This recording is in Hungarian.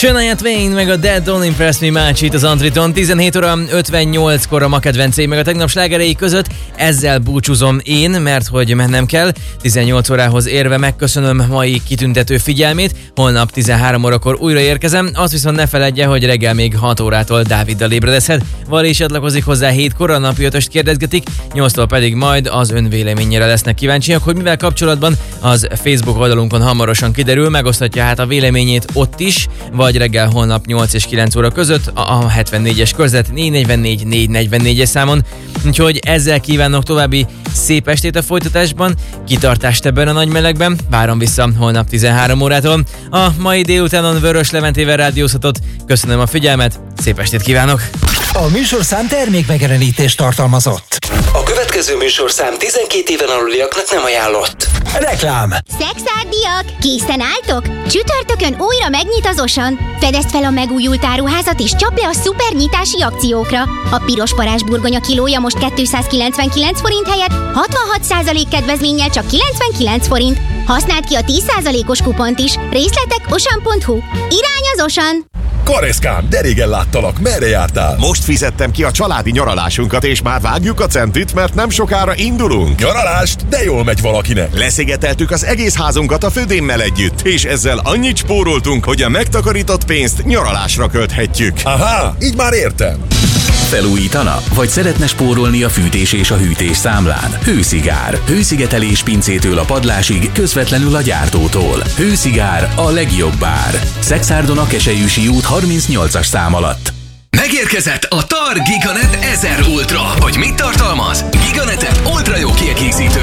Shania Twain meg a Dead Don't Impress Me Much itt az Antriton. 17 óra 58-kor a ma kedvencei meg a tegnap slágerei között. Ezzel búcsúzom én, mert hogy mennem kell. 18 órához érve megköszönöm mai kitüntető figyelmét. Holnap 13 órakor újra érkezem. Azt viszont ne feledje, hogy reggel még 6 órától Dáviddal ébredezhet. Val is csatlakozik hozzá 7-kor, a napi 5-öst kérdezgetik, 8-tól pedig majd az ön véleményére lesznek kíváncsiak, hogy mivel kapcsolatban az Facebook oldalunkon hamarosan kiderül, megosztatja hát a véleményét ott is, vagy reggel holnap 8 és 9 óra között a 74-es körzet 444-444-es számon. Úgyhogy ezzel kívánok további szép estét a folytatásban, kitartást ebben a nagy melegben, várom vissza holnap 13 órától. A mai délutánon Vörös Leventével rádiózhatott. Köszönöm a figyelmet, szép estét kívánok! A műsorszám termékmegjelenítést tartalmazott. A következő műsorszám 12 éven aluliaknak nem ajánlott. Reklám. Szexárdiak, készen álltok? Csütörtökön újra megnyit az Osan. Fedezd fel a megújult áruházat és csapd le a szuper nyitási akciókra. A piros parázsburgonya kilója most 299 forint helyett 66% kedvezménnyel csak 99 forint. Használd ki a 10%-os kupont is. Részletek osan.hu. Irány az Osan! Kareszkám, de régen láttalak, merre jártál? Most fizettem ki a családi nyaralásunkat, és már vágjuk a centit, mert nem sokára indulunk. Nyaralást? De jól megy valakinek. Leszigeteltük az egész házunkat a födémmel együtt, és ezzel annyit spóroltunk, hogy a megtakarított pénzt nyaralásra költhetjük. Aha, így már értem. Felújítana? Vagy szeretne spórolni a fűtés és a hűtés számlán? Hőszigár. Hőszigetelés pincétől a padlásig, közvetlenül a gyártótól. Hőszigár, a legjobb ár. Szexárdon a Keselyűsi út 38-as szám alatt. Megérkezett a TAR Giganet 1000 Ultra. Hogy mit tartalmaz? Giganetet ultra jó kiegészítő